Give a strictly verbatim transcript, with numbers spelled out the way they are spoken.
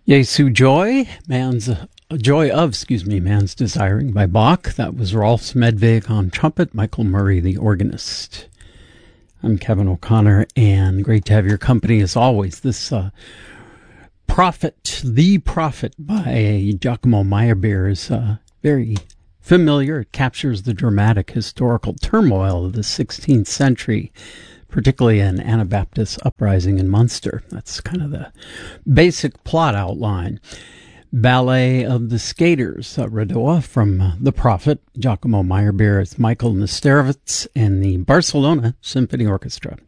Jesu Joy, man's uh, Joy of, excuse me, Man's Desiring by Bach. That was Rolf Smedvig on trumpet, Michael Murray, the organist. I'm Kevin O'Connor, and great to have your company as always. This uh, Prophet, The Prophet by Giacomo Meyerbeer is uh, very familiar. It captures the dramatic historical turmoil of the sixteenth century, particularly an Anabaptist uprising in Munster. That's kind of the basic plot outline. Ballet of the Skaters, uh, Radoa from uh, The Prophet, Giacomo Meyerbeer. It's Michael Nesterowitz and the Barcelona Symphony Orchestra.